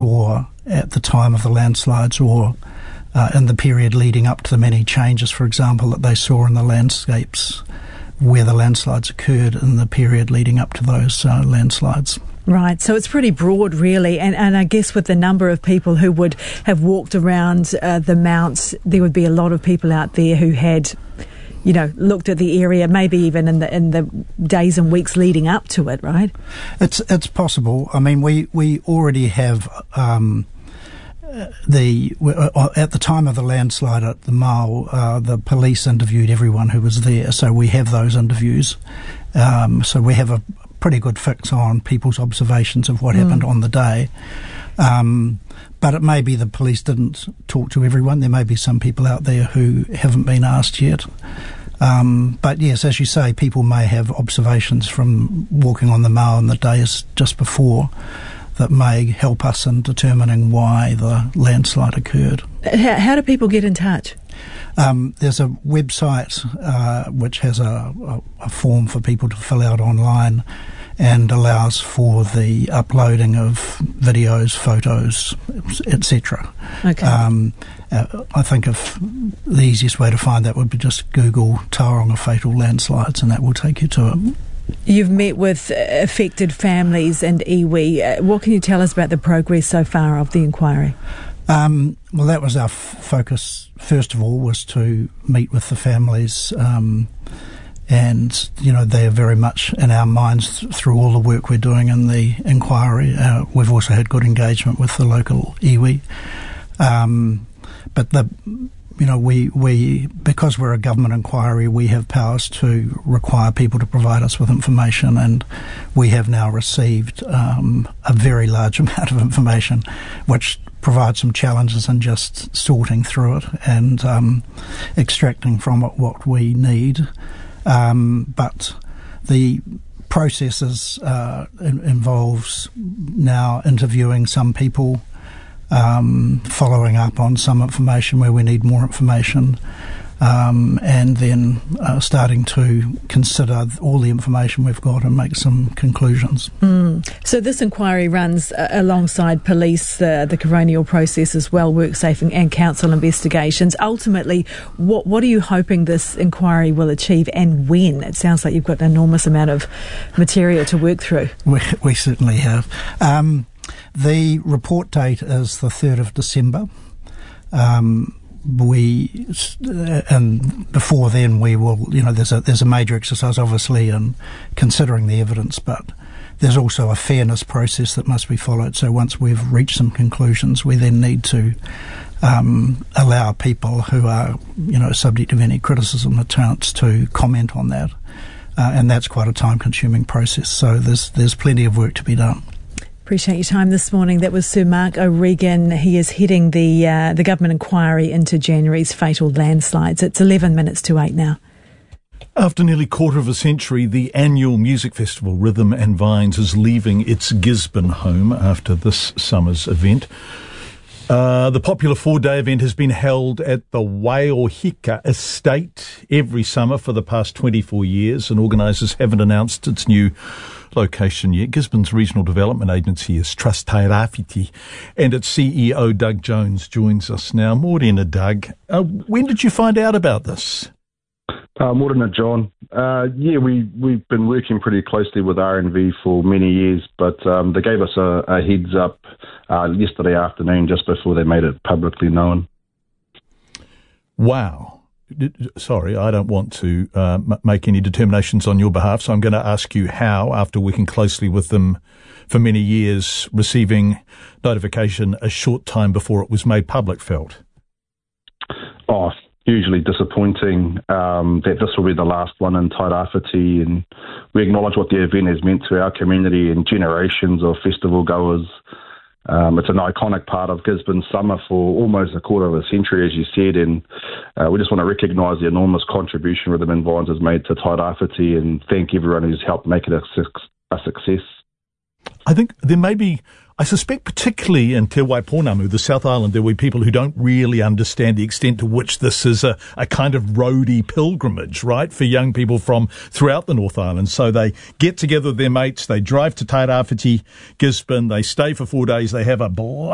saw at the time of the landslides or in the period leading up to the many changes, for example, that they saw in the landscapes where the landslides occurred in the period leading up to those landslides. Right, so it's pretty broad really, and I guess with the number of people who would have walked around the mounts, there would be a lot of people out there who had, looked at the area, maybe even in the days and weeks leading up to it, right? It's possible. I mean, we already have at the time of the landslide at the Mao, the police interviewed everyone who was there, so we have those interviews. So we have a pretty good fix on people's observations of what happened on the day. But it may be the police didn't talk to everyone. There may be some people out there who haven't been asked yet. But yes, as you say, people may have observations from walking on the Mao on the days just before that may help us in determining why the landslide occurred. How do people get in touch? There's a website which has a form for people to fill out online and allows for the uploading of videos, photos, etc. Okay. I think if the easiest way to find that would be just Google Tauranga fatal landslides, and that will take you to it. You've met with affected families and iwi. What can you tell us about the progress so far of the inquiry? Well, that was our focus, first of all, was to meet with the families, and, they are very much in our minds through all the work we're doing in the inquiry. We've also had good engagement with the local iwi. But we because we're a government inquiry, we have powers to require people to provide us with information, and we have now received a very large amount of information, which provides some challenges in just sorting through it and extracting from it what we need. But the process involves now interviewing some people, following up on some information where we need more information, and then starting to consider all the information we've got and make some conclusions. So this inquiry runs alongside police, the coronial process as well, WorkSafe and council investigations. Ultimately, what are you hoping this inquiry will achieve, and when? It sounds like you've got an enormous amount of material to work through. We certainly have. The report date is the 3rd of December. And before then we will, there's a major exercise obviously in considering the evidence, but there's also a fairness process that must be followed. So once we've reached some conclusions, we then need to allow people who are, subject of any criticism a chance to comment on that. And that's quite a time-consuming process. So there's plenty of work to be done. Appreciate your time this morning. That was Sir Mark O'Regan. He is heading the government inquiry into January's fatal landslides. It's 11 minutes to 8 now. After nearly quarter of a century, the annual music festival Rhythm and Vines is leaving its Gisborne home after this summer's event. The popular 4-day event has been held at the Waiohika Estate every summer for the past 24 years, and organisers haven't announced its new location yet. Gisborne's regional development agency is Trust Tairawhiti, and its CEO Doug Jones joins us now. Morena, Doug. When did you find out about this? Morena, John. We've been working pretty closely with RNV for many years, but they gave us a heads up yesterday afternoon just before they made it publicly known. Wow. Sorry, I don't want to make any determinations on your behalf, so I'm going to ask you how, after working closely with them for many years, receiving notification a short time before it was made public, felt? Hugely disappointing that this will be the last one in Tairawhiti, and we acknowledge what the event has meant to our community and generations of festival goers. It's an iconic part of Gisborne summer for almost a quarter of a century, as you said, and we just want to recognise the enormous contribution Rhythm and Vines has made to Tairawhiti and thank everyone who's helped make it a success. I think there may be, I suspect particularly in Te Waiponamu, the South Island, there will be people who don't really understand the extent to which this is a kind of roadie pilgrimage, right, for young people from throughout the North Island. So they get together with their mates, they drive to Tairawhiti, Gisborne, they stay for 4 days, they have a